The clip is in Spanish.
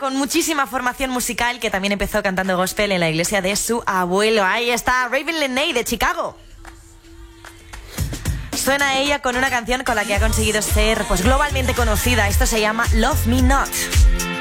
con muchísima formación musical, que también empezó cantando gospel en la iglesia de su abuelo. Ahí está Raven Lenae de Chicago. Suena ella con una canción con la que ha conseguido ser pues globalmente conocida. Esto se llama Love Me Not.